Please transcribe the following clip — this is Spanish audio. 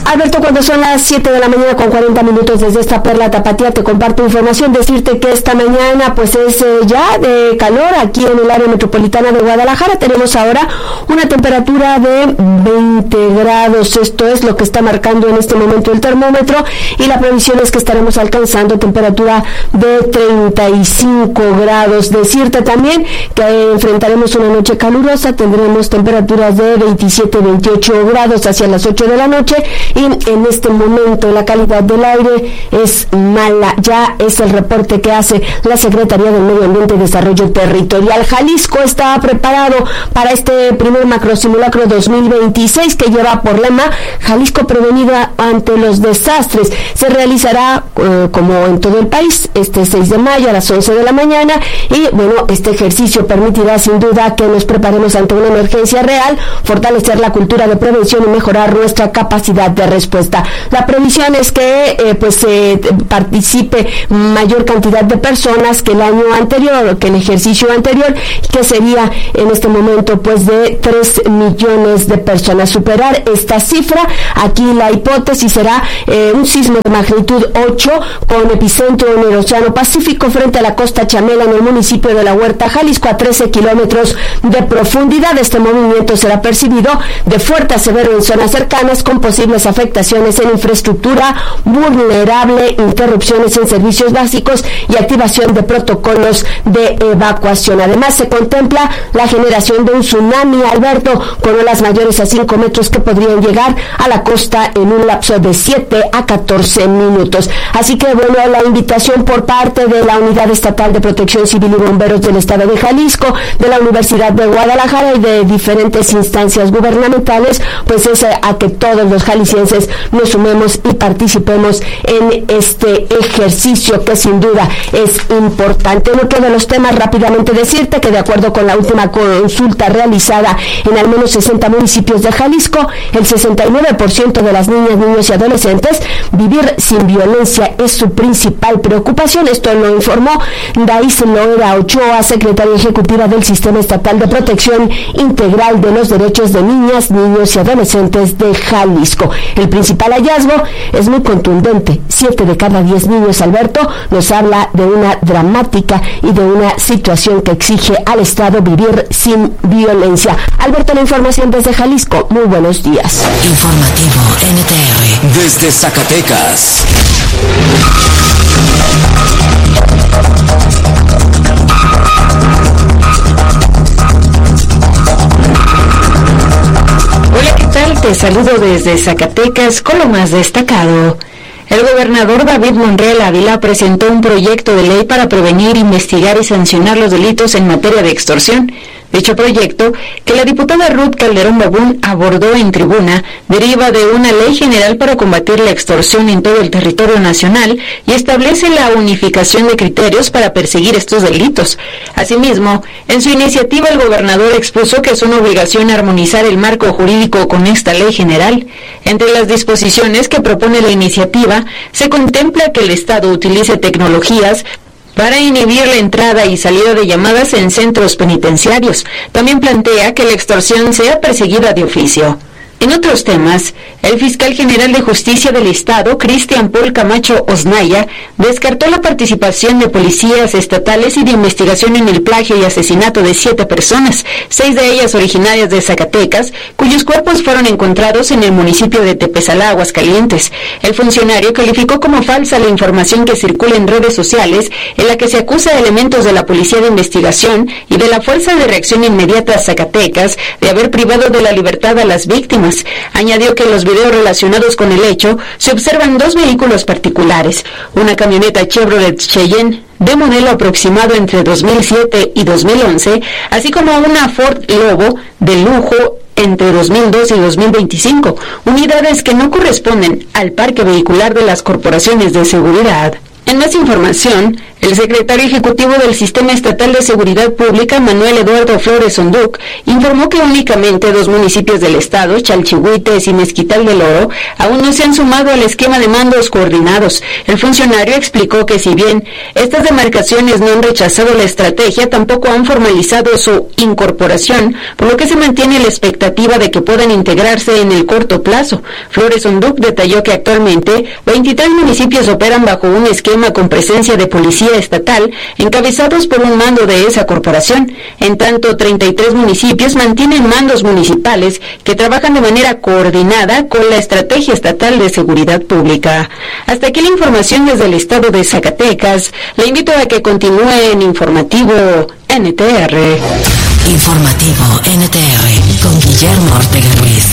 Alberto, cuando son las 7 de la mañana con 40 minutos desde esta Perla Tapatía, te comparto información, decirte que esta mañana pues es ya de calor aquí en el área metropolitana de Guadalajara. Tenemos ahora una temperatura de 20 grados, esto es lo que está marcando en este momento el termómetro, y la previsión es que estaremos alcanzando temperatura de 35 grados. Decirte también que enfrentaremos una noche calurosa, tendremos temperaturas de 27-28 grados hacia las 8 de la noche, y en este momento la calidad del aire es mala. Ya es el reporte que hace la Secretaría del Medio Ambiente y Desarrollo Territorial. Jalisco está preparado para este primer macrosimulacro 2026 que lleva por lema Jalisco prevenida ante los desastres. Se realizará como en todo el país este 6 de mayo a las 11 de la mañana, y bueno, este ejercicio permitirá sin duda que nos preparemos ante una emergencia real, fortalecer la cultura de prevención y mejorar nuestra capacidad de respuesta. La previsión es que participe mayor cantidad de personas que el año anterior, que el ejercicio anterior, que sería en este momento pues de 3 millones de personas. Superar esta cifra, aquí la hipótesis será un sismo de magnitud 8 con epicentro en el Océano Pacífico frente a la costa Chamela en el municipio de La Huerta, Jalisco, a 13 kilómetros de profundidad. Este movimiento será percibido de fuerte a severo en zonas cercanas, con posibles afectaciones en infraestructura vulnerable, interrupciones en servicios básicos y activación de protocolos de evacuación. Además, se contempla la generación de un tsunami, Alberto, con olas mayores a 5 metros que podrían llegar a la costa en un lapso de 7 a 14 minutos. Así que, bueno, la invitación por parte de la Unidad Estatal de Protección Civil y Bomberos del Estado de Jalisco, de la Universidad de Guadalajara y de diferentes instancias gubernamentales, pues es a que todos los jaliscienses nos sumemos y participemos en este ejercicio que sin duda es importante. En otro de los temas, rápidamente decirte que de acuerdo con la última consulta realizada en al menos 60 municipios de Jalisco, el 69% de las niñas, niños y adolescentes vivir sin violencia es su principal preocupación. Esto lo informó Daís Loera Ochoa, secretaria ejecutiva del Sistema Estatal de Protección Integral de los Derechos de Niñas, Niños y Adolescentes de Jalisco. El principal hallazgo es muy contundente. 7 de cada 10 niños, Alberto, nos habla de una dramática y de una situación que exige al Estado vivir sin violencia. Alberto, la información desde Jalisco. Muy buenos días. Informativo NTR. Desde Zacatecas. Hola, ¿qué tal? Te saludo desde Zacatecas con lo más destacado. El gobernador David Monreal Ávila presentó un proyecto de ley para prevenir, investigar y sancionar los delitos en materia de extorsión. Dicho proyecto, que la diputada Ruth Calderón Babún abordó en tribuna, deriva de una ley general para combatir la extorsión en todo el territorio nacional y establece la unificación de criterios para perseguir estos delitos. Asimismo, en su iniciativa el gobernador expuso que es una obligación armonizar el marco jurídico con esta ley general. Entre las disposiciones que propone la iniciativa, se contempla que el Estado utilice tecnologías para inhibir la entrada y salida de llamadas en centros penitenciarios. También plantea que la extorsión sea perseguida de oficio. En otros temas, el fiscal general de Justicia del Estado, Cristian Paul Camacho Osnaya, descartó la participación de policías estatales y de investigación en el plagio y asesinato de 7 personas, 6 de ellas originarias de Zacatecas, cuyos cuerpos fueron encontrados en el municipio de Tepezalá, Aguascalientes. El funcionario calificó como falsa la información que circula en redes sociales, en la que se acusa a elementos de la Policía de Investigación y de la Fuerza de Reacción Inmediata Zacatecas de haber privado de la libertad a las víctimas. Añadió que en los videos relacionados con el hecho se observan 2 vehículos particulares, una camioneta Chevrolet Cheyenne de modelo aproximado entre 2007 y 2011, así como una Ford Lobo de lujo entre 2002 y 2025, unidades que no corresponden al parque vehicular de las corporaciones de seguridad. En más información, el secretario ejecutivo del Sistema Estatal de Seguridad Pública, Manuel Eduardo Flores Onduc, informó que únicamente 2 municipios del estado, Chalchihuites y Mezquital del Oro, aún no se han sumado al esquema de mandos coordinados. El funcionario explicó que si bien estas demarcaciones no han rechazado la estrategia, tampoco han formalizado su incorporación, por lo que se mantiene la expectativa de que puedan integrarse en el corto plazo. Flores Onduc detalló que actualmente 23 municipios operan bajo un esquema con presencia de policía estatal, encabezados por un mando de esa corporación. En tanto, 33 municipios mantienen mandos municipales que trabajan de manera coordinada con la Estrategia Estatal de Seguridad Pública. Hasta aquí la información desde el estado de Zacatecas. Le invito a que continúe en Informativo NTR. Informativo NTR con Guillermo Ortega Ruiz.